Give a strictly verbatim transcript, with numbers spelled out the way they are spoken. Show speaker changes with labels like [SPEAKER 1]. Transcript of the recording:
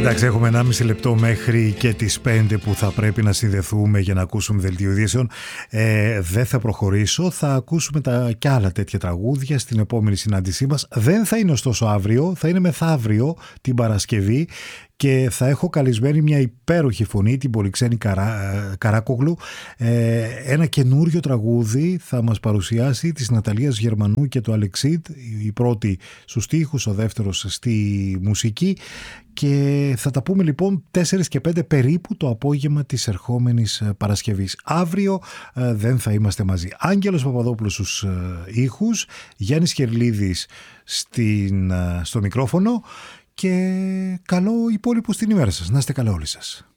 [SPEAKER 1] Εντάξει, έχουμε ενάμιση λεπτό μέχρι και τις πέντε που θα πρέπει να συνδεθούμε για να ακούσουμε δελτίο ειδήσεων. Ε, δεν θα προχωρήσω, θα ακούσουμε τα κι άλλα τέτοια τραγούδια στην επόμενη συνάντησή μας. Δεν θα είναι ωστόσο αύριο, θα είναι μεθαύριο την Παρασκευή και θα έχω καλεσμένη μια υπέροχη φωνή, την Πολυξένη Καρά, Καράκογλου. Ε, ένα καινούριο τραγούδι θα μας παρουσιάσει της Ναταλίας Γερμανού και του Αλεξίτ, η πρώτη στους στίχους, ο δεύτερος στη μουσική. Και θα τα πούμε λοιπόν τέσσερις και πέντε περίπου το απόγευμα της ερχόμενης Παρασκευής. Αύριο ε, δεν θα είμαστε μαζί. Άγγελος Παπαδόπουλος στους ε, ήχους, Γιάννης Κερλίδης στην, ε, στο μικρόφωνο και καλό υπόλοιπο στην ημέρα σας. Να είστε καλά όλοι σας.